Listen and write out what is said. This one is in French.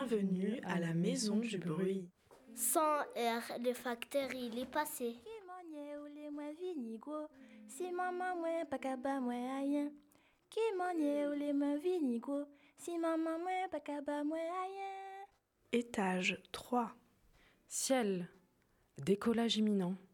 Bienvenue à la maison du bruit. Sans R, le facteur il est passé. Si maman moi pas capable moi rien. Qui m'ennuie ou les mains vinigo. Si maman moi pas capable moi rien. Étage 3. Ciel, décollage imminent.